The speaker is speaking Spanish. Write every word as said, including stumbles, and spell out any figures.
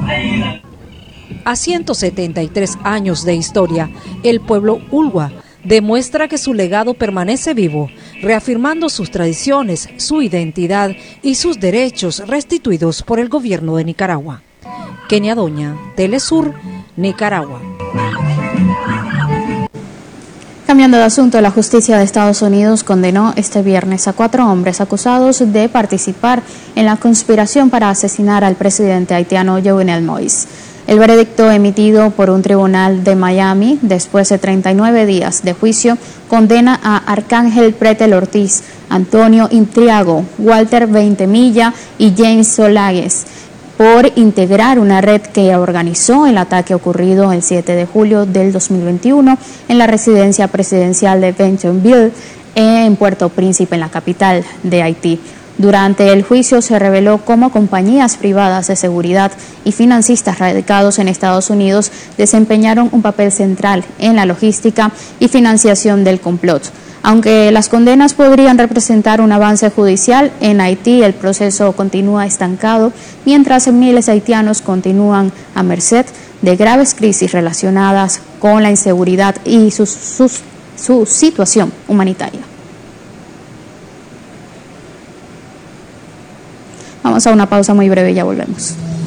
A ciento setenta y tres años de historia, el pueblo Ulua demuestra que su legado permanece vivo, reafirmando sus tradiciones, su identidad y sus derechos restituidos por el gobierno de Nicaragua. Kenia Doña, Telesur, Nicaragua. Cambiando de asunto, la justicia de Estados Unidos condenó este viernes a cuatro hombres acusados de participar en la conspiración para asesinar al presidente haitiano Jovenel Moïse. El veredicto emitido por un tribunal de Miami, después de treinta y nueve días de juicio, condena a Arcángel Pretel Ortiz, Antonio Intriago, Walter Veintemilla y James Solagues por integrar una red que organizó el ataque ocurrido el siete de julio del dos mil veintiuno en la residencia presidencial de Bentonville en Puerto Príncipe, en la capital de Haití. Durante el juicio se reveló cómo compañías privadas de seguridad y financistas radicados en Estados Unidos desempeñaron un papel central en la logística y financiación del complot. Aunque las condenas podrían representar un avance judicial, en Haití el proceso continúa estancado, mientras miles de haitianos continúan a merced de graves crisis relacionadas con la inseguridad y sus, sus, su situación humanitaria. Vamos a una pausa muy breve y ya volvemos.